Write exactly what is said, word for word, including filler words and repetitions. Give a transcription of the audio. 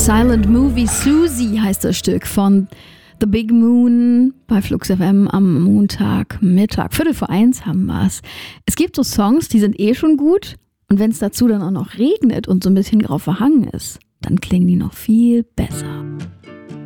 Silent Movie Susie heißt das Stück von The Big Moon bei Flux F M am Montagmittag. Viertel vor eins haben wir es. Es gibt so Songs, die sind eh schon gut. Und wenn es dazu dann auch noch regnet und so ein bisschen grau verhangen ist, dann klingen die noch viel besser.